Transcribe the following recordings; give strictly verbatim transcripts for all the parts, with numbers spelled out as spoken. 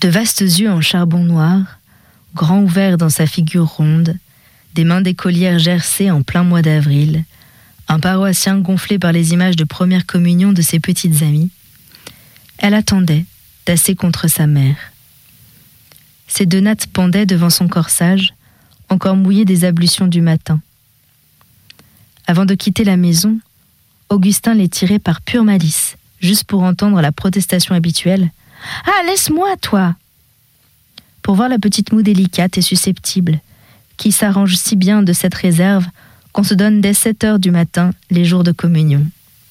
De vastes yeux en charbon noir, grands ouverts dans sa figure ronde, des mains d'écolière gercées en plein mois d'avril, un paroissien gonflé par les images de première communion de ses petites amies, elle attendait, tassée contre sa mère. Ses deux nattes pendaient devant son corsage, encore mouillé des ablutions du matin. Avant de quitter la maison, Augustin les tirait par pure malice, juste pour entendre la protestation habituelle. « Ah, laisse-moi, toi !» Pour voir la petite moue délicate et susceptible, qui s'arrange si bien de cette réserve qu'on se donne dès sept heures du matin les jours de communion.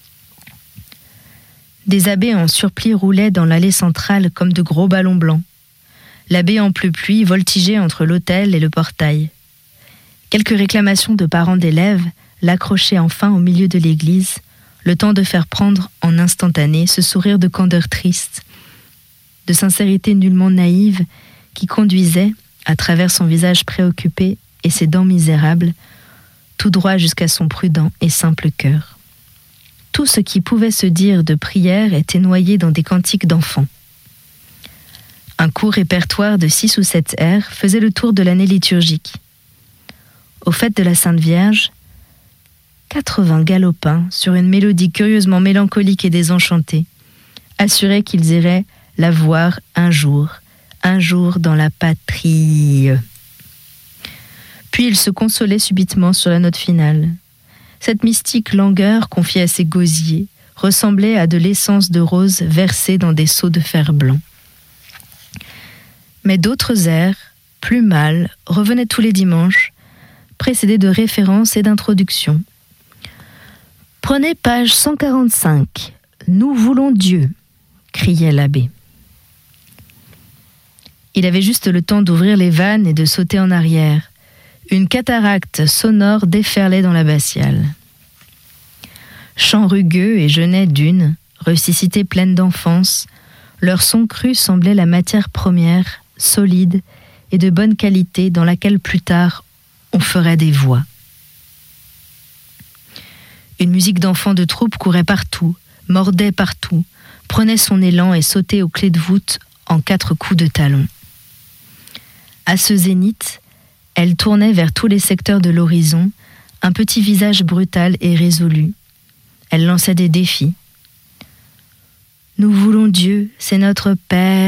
Des abbés en surplis roulaient dans l'allée centrale comme de gros ballons blancs. L'abbé en pluie voltigeait entre l'autel et le portail. Quelques réclamations de parents d'élèves l'accrochaient enfin au milieu de l'église, le temps de faire prendre en instantané ce sourire de candeur triste, de sincérité nullement naïve qui conduisait, à travers son visage préoccupé et ses dents misérables, tout droit jusqu'à son prudent et simple cœur. Tout ce qui pouvait se dire de prière était noyé dans des cantiques d'enfants. Un court répertoire de six ou sept airs faisait le tour de l'année liturgique. Au fait de la Sainte Vierge, quatre-vingts galopins sur une mélodie curieusement mélancolique et désenchantée assuraient qu'ils iraient la voir un jour, un jour dans la patrie. Puis ils se consolaient subitement sur la note finale. Cette mystique langueur confiée à ces gosiers ressemblait à de l'essence de rose versée dans des seaux de fer blanc. Mais d'autres airs, plus mâles, revenaient tous les dimanches, précédés de références et d'introductions. « Prenez page cent quarante-cinq, nous voulons Dieu !» criait l'abbé. Il avait juste le temps d'ouvrir les vannes et de sauter en arrière. Une cataracte sonore déferlait dans l'abbatiale. Chants rugueux et genêts dunes, ressuscités pleines d'enfance, leur son cru semblait la matière première, solide et de bonne qualité dans laquelle plus tard on ferait des voix. Une musique d'enfants de troupe courait partout, mordait partout, prenait son élan et sautait aux clés de voûte en quatre coups de talon. À ce zénith, elle tournait vers tous les secteurs de l'horizon, un petit visage brutal et résolu. Elle lançait des défis. « Nous voulons Dieu, c'est notre Père !»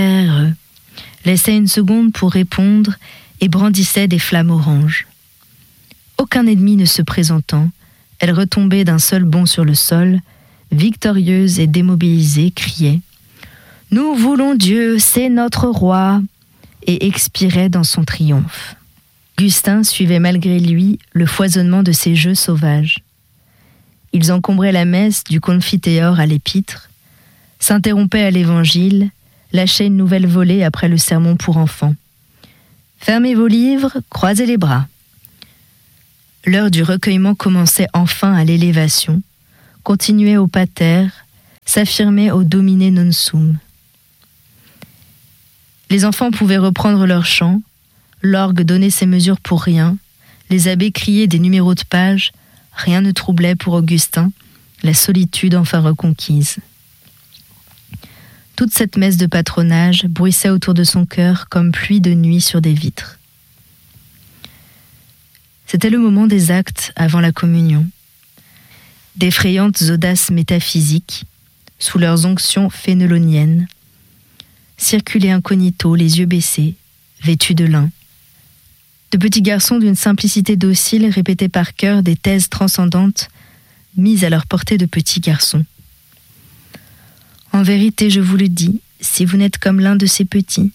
laissait une seconde pour répondre et brandissait des flammes oranges. Aucun ennemi ne se présentant, elle retombait d'un seul bond sur le sol, victorieuse et démobilisée, criait « Nous voulons Dieu, c'est notre roi !» et expirait dans son triomphe. Augustin suivait malgré lui le foisonnement de ces jeux sauvages. Ils encombraient la messe du confiteor à l'épître, s'interrompaient à l'évangile, lâchaient une nouvelle volée après le sermon pour enfants. Fermez vos livres, croisez les bras. L'heure du recueillement commençait enfin à l'élévation, continuait au pater, s'affirmait au domine non sum. Les enfants pouvaient reprendre leur chant, l'orgue donnait ses mesures pour rien, les abbés criaient des numéros de page, rien ne troublait pour Augustin, la solitude enfin reconquise. Toute cette messe de patronage bruissait autour de son cœur comme pluie de nuit sur des vitres. C'était le moment des actes avant la communion. D'effrayantes audaces métaphysiques, sous leurs onctions fénéloniennes, circulaient incognito, les yeux baissés, vêtus de lin. De petits garçons d'une simplicité docile répétaient par cœur des thèses transcendantes mises à leur portée de petits garçons. En vérité, je vous le dis, si vous n'êtes comme l'un de ces petits.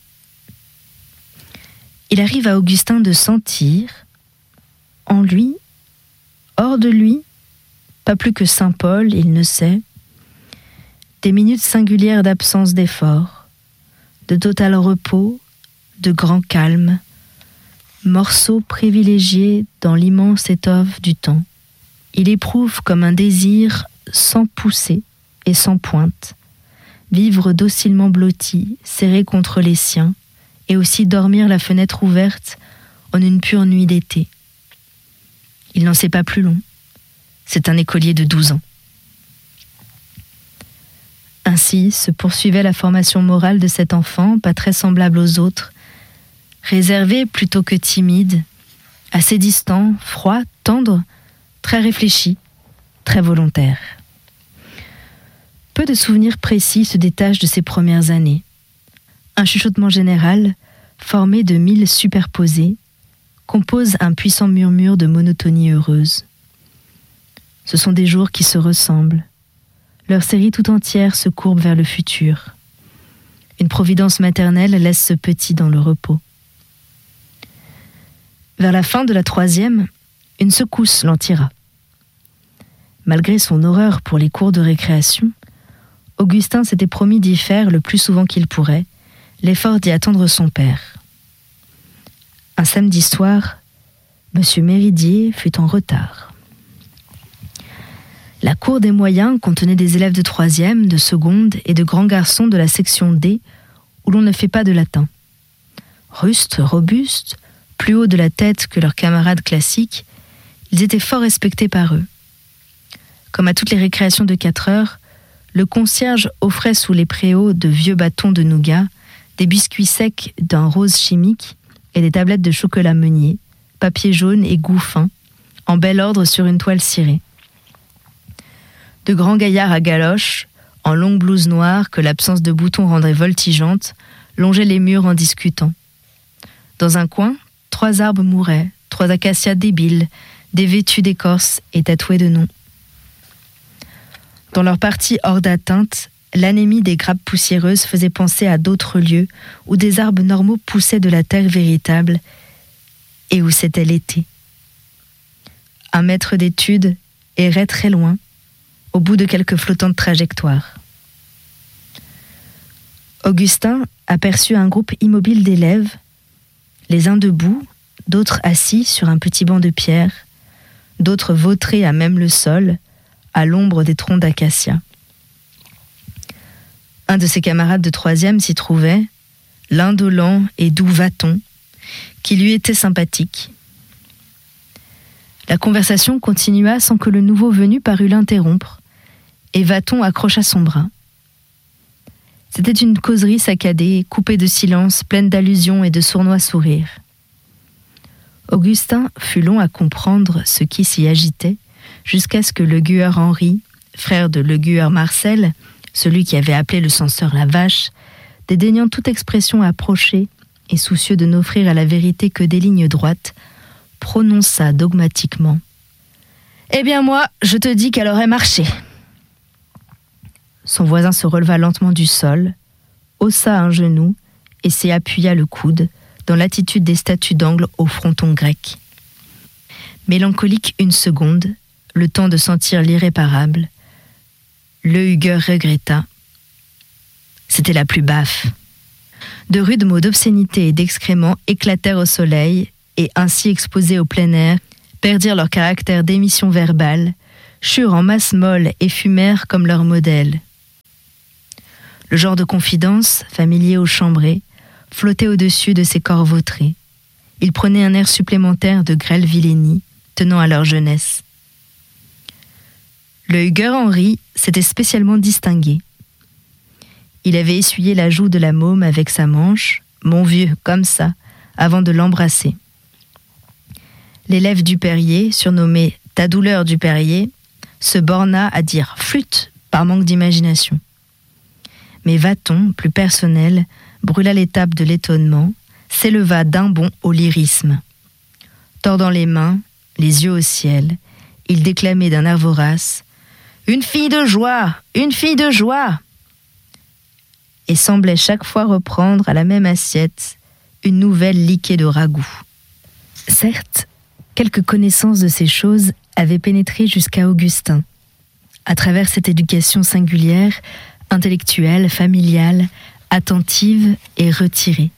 Il arrive à Augustin de sentir, en lui, hors de lui, pas plus que saint Paul, il ne sait, des minutes singulières d'absence d'effort, de total repos, de grand calme, morceau privilégié dans l'immense étoffe du temps. Il éprouve comme un désir sans poussée et sans pointe, vivre docilement blotti, serré contre les siens, et aussi dormir la fenêtre ouverte en une pure nuit d'été. Il n'en sait pas plus long. C'est un écolier de douze ans. Ainsi se poursuivait la formation morale de cet enfant, pas très semblable aux autres, réservé plutôt que timide, assez distant, froid, tendre, très réfléchi, très volontaire. Peu de souvenirs précis se détachent de ces premières années. Un chuchotement général, formé de mille superposés, compose un puissant murmure de monotonie heureuse. Ce sont des jours qui se ressemblent. Leur série tout entière se courbe vers le futur. Une providence maternelle laisse ce petit dans le repos. Vers la fin de la troisième, une secousse l'en tira. Malgré son horreur pour les cours de récréation, Augustin s'était promis d'y faire le plus souvent qu'il pourrait, l'effort d'y attendre son père. Un samedi soir, Monsieur Méridier fut en retard. La cour des moyens contenait des élèves de troisième, de seconde et de grands garçons de la section D, où l'on ne fait pas de latin. Rustes, robustes, plus hauts de la tête que leurs camarades classiques, ils étaient fort respectés par eux. Comme à toutes les récréations de quatre heures, le concierge offrait sous les préaux de vieux bâtons de nougat, des biscuits secs d'un rose chimique et des tablettes de chocolat meunier, papier jaune et goût fin, en bel ordre sur une toile cirée. De grands gaillards à galoches, en longue blouse noire que l'absence de boutons rendrait voltigeante, longeaient les murs en discutant. Dans un coin, trois arbres mouraient, trois acacias débiles, dévêtus d'écorce et tatoués de noms. Dans leur partie hors d'atteinte, l'anémie des grappes poussiéreuses faisait penser à d'autres lieux où des arbres normaux poussaient de la terre véritable et où c'était l'été. Un maître d'études errait très loin, au bout de quelques flottantes trajectoires. Augustin aperçut un groupe immobile d'élèves, les uns debout, d'autres assis sur un petit banc de pierre, d'autres vautrés à même le sol, à l'ombre des troncs d'acacia. Un de ses camarades de troisième s'y trouvait, l'indolent et doux Vaton, qui lui était sympathique. La conversation continua sans que le nouveau venu parût l'interrompre, et Vaton accrocha son bras. C'était une causerie saccadée, coupée de silence, pleine d'allusions et de sournois sourires. Augustin fut long à comprendre ce qui s'y agitait, jusqu'à ce que le gueur Henri, frère de le gueur Marcel, celui qui avait appelé le censeur la vache, dédaignant toute expression approchée et soucieux de n'offrir à la vérité que des lignes droites, prononça dogmatiquement « Eh bien moi, je te dis qu'elle aurait marché !» Son voisin se releva lentement du sol, haussa un genou et s'y appuya le coude, dans l'attitude des statues d'angle au fronton grec. Mélancolique une seconde, le temps de sentir l'irréparable, le Hugueur regretta. C'était la plus baffe. De rudes mots d'obscénité et d'excréments éclatèrent au soleil et, ainsi exposés au plein air, perdirent leur caractère d'émission verbale, churent en masse molle et fumèrent comme leur modèle. Le genre de confidence, familier aux chambrés, flottait au-dessus de ces corps vautrés. Ils prenaient un air supplémentaire de grêle vilainie, tenant à leur jeunesse. Le Hugueur Henri s'était spécialement distingué. Il avait essuyé la joue de la môme avec sa manche, mon vieux, comme ça, avant de l'embrasser. L'élève Dupérier, surnommé Ta douleur Dupérier, se borna à dire flûte par manque d'imagination. Mais Vaton, plus personnel, brûla l'étape de l'étonnement, s'éleva d'un bond au lyrisme. Tordant les mains, les yeux au ciel, il déclamait d'un air vorace « Une fille de joie! Une fille de joie !» et semblait chaque fois reprendre à la même assiette une nouvelle liquée de ragoût. Certes, quelques connaissances de ces choses avaient pénétré jusqu'à Augustin. À travers cette éducation singulière, intellectuelle, familiale, attentive et retirée.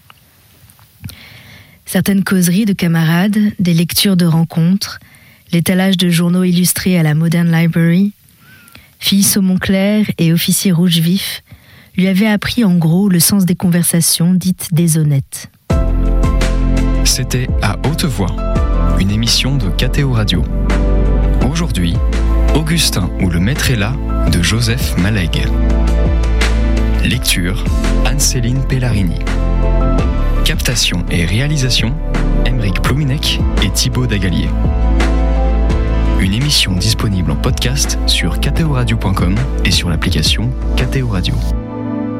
Certaines causeries de camarades, des lectures de rencontres, l'étalage de journaux illustrés à la Modern Library, filles saumon clair et officiers rouge vif, lui avaient appris en gros le sens des conversations dites déshonnêtes. C'était À Haute Voix, une émission de K T O Radio. Aujourd'hui, Augustin ou le maître est là de Joseph Malègue. Lecture Anne-Céline Pellarini. Captation et réalisation Aymeric Plouminec et Thibaut Dagalier. Une émission disponible en podcast sur k t o radio point com et sur l'application K T O Radio.